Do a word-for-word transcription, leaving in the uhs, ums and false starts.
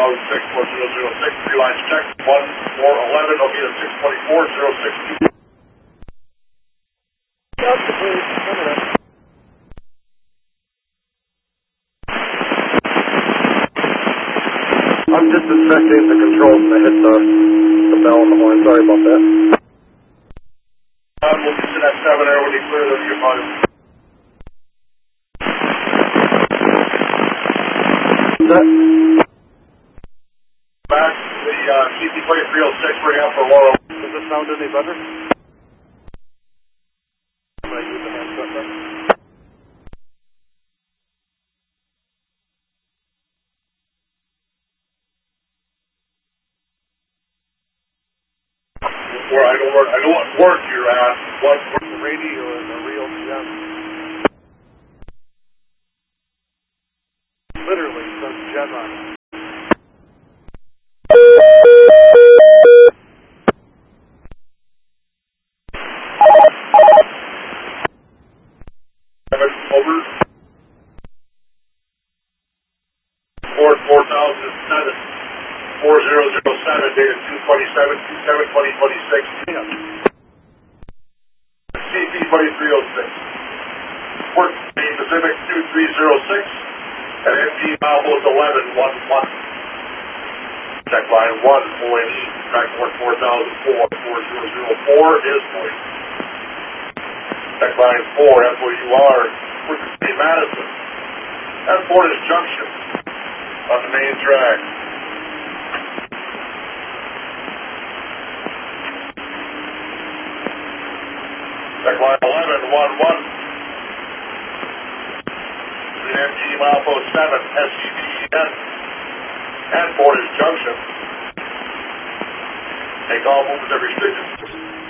dog six four zero zero six, three lines check, one four eleven, I'll be at six twenty-four, zero six two. Delta, please, coming up. I'm just inspecting the controls and I hit the, the bell on the horn. Sorry about that. Uh, we'll get to that seven there when you clear them, you're fine. That, back to the uh, C P twenty-three oh six, bring out for Laurel. does this sound any better? I'm going to use the handset then. Where I don't work, I know what work you're at, what work. The radio is a real gem. Literally says gem on it. Seven, over. Ford four thousand seven, four zero zero seven, dated two twenty-seven, two seven, twenty twenty-six. Yeah. C P twenty-three oh six. Port Pacific two three zero six, and N P Malvos eleven one one. Check line one, O N E, track port four thousand four, four zero zero four is void. Check line four, F O U R, Frequency Madison. And Fort is Junction on the main track. Check line eleven one one. N G Malpo seven, S C D E N. And Fort is Junction. Take all movements and restrictions.